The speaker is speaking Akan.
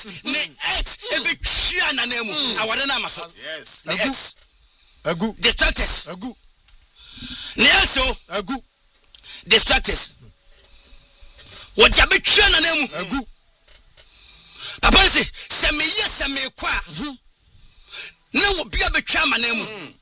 ne ex ebe twa na nemu awade na maso yes the ex agu distractors agu ne also agu distractors what ya be twa na nemu agu papa say se me yes se me kwa na wo bia be twa ma nemu